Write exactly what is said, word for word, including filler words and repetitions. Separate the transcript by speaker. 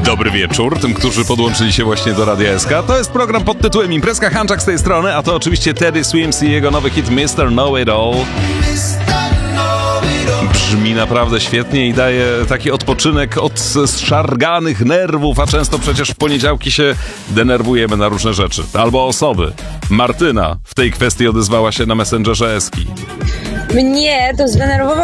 Speaker 1: Dobry wieczór tym, którzy podłączyli się właśnie do Radia S K. To jest program pod tytułem Imprezka, Hanczak z tej strony, a to oczywiście Teddy Swims i jego nowy hit mister Know It All. Brzmi naprawdę świetnie i daje taki odpoczynek od zszarganych nerwów, a często przecież w poniedziałki się denerwujemy na różne rzeczy. Albo osoby. Martyna w tej kwestii odezwała się na Messengerze Eski.
Speaker 2: Mnie to zdenerwowało